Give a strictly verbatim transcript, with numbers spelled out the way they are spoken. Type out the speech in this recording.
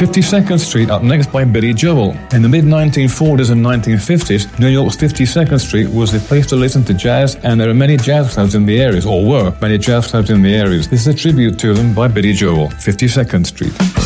fifty-second Street, up next by Billy Joel. In the mid nineteen forties and nineteen fifties, New York's fifty-second Street was the place to listen to jazz, and there are many jazz clubs in the areas, or were many jazz clubs in the areas. This is a tribute to them by Billy Joel, fifty-second Street.